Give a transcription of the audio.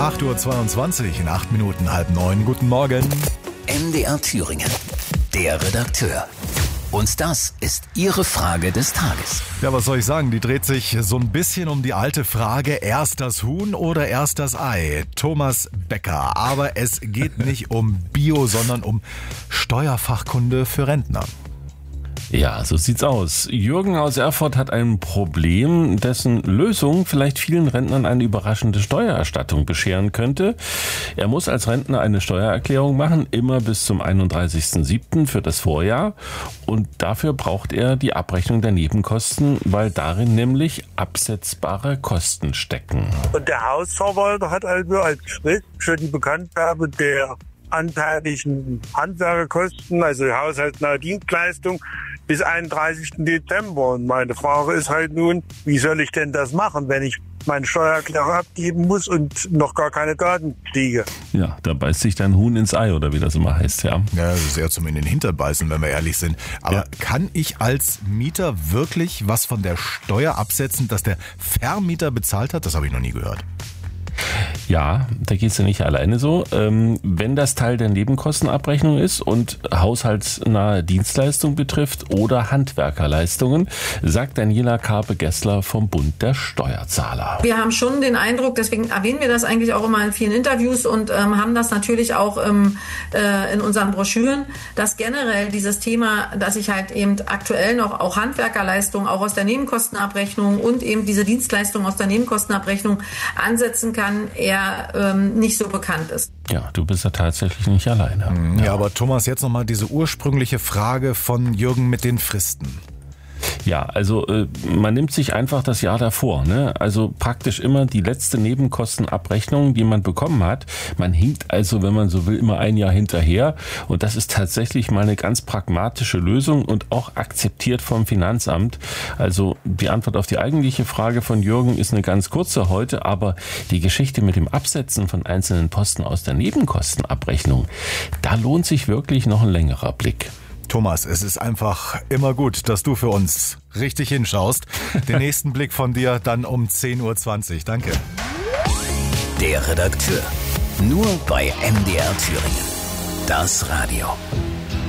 8:22 in 8 Minuten, 8:30. Guten Morgen. MDR Thüringen, der Redakteur. Und das ist Ihre Frage des Tages. Ja, was soll ich sagen? Die dreht sich so ein bisschen um die alte Frage, erst das Huhn oder erst das Ei? Thomas Becker. Aber es geht nicht um Bio, sondern um Steuerfachkunde für Rentner. Ja, so sieht's aus. Jürgen aus Erfurt hat ein Problem, dessen Lösung vielleicht vielen Rentnern eine überraschende Steuererstattung bescheren könnte. Er muss als Rentner eine Steuererklärung machen, immer bis zum 31.07. für das Vorjahr. Und dafür braucht er die Abrechnung der Nebenkosten, weil darin nämlich absetzbare Kosten stecken. Und der Hausverwalter hat also als Frist für die Bekanntgabe der anteiligen Handwerkerkosten, also haushaltsnahe Dienstleistung, bis 31. Dezember. Und meine Frage ist halt nun, wie soll ich denn das machen, wenn ich meine Steuererklärung abgeben muss und noch gar keine Daten kriege? Ja, da beißt sich dein Huhn ins Ei, oder wie das immer heißt, ja. Ja, das ist eher zum in den Hintern beißen, wenn wir ehrlich sind. Aber ja, kann ich als Mieter wirklich was von der Steuer absetzen, dass der Vermieter bezahlt hat? Das habe ich noch nie gehört. Ja, da geht's ja nicht alleine so. Wenn das Teil der Nebenkostenabrechnung ist und haushaltsnahe Dienstleistung betrifft oder Handwerkerleistungen, sagt Daniela Karpe-Gessler vom Bund der Steuerzahler. Wir haben schon den Eindruck, deswegen erwähnen wir das eigentlich auch immer in vielen Interviews und haben das natürlich auch in unseren Broschüren, dass generell dieses Thema, dass ich halt eben aktuell noch auch Handwerkerleistungen auch aus der Nebenkostenabrechnung und eben diese Dienstleistungen aus der Nebenkostenabrechnung ansetzen kann, eher nicht so bekannt ist. Ja, du bist ja tatsächlich nicht alleine. Ja, aber Thomas, jetzt nochmal diese ursprüngliche Frage von Jürgen mit den Fristen. Ja, also man nimmt sich einfach das Jahr davor, ne? Also praktisch immer die letzte Nebenkostenabrechnung, die man bekommen hat. Man hinkt also, wenn man so will, immer ein Jahr hinterher. Und das ist tatsächlich mal eine ganz pragmatische Lösung und auch akzeptiert vom Finanzamt. Also die Antwort auf die eigentliche Frage von Jürgen ist eine ganz kurze heute, aber die Geschichte mit dem Absetzen von einzelnen Posten aus der Nebenkostenabrechnung, da lohnt sich wirklich noch ein längerer Blick. Thomas, es ist einfach immer gut, dass du für uns richtig hinschaust. Den nächsten Blick von dir dann um 10:20 Uhr. Danke. Der Redakteur. Nur bei MDR Thüringen. Das Radio.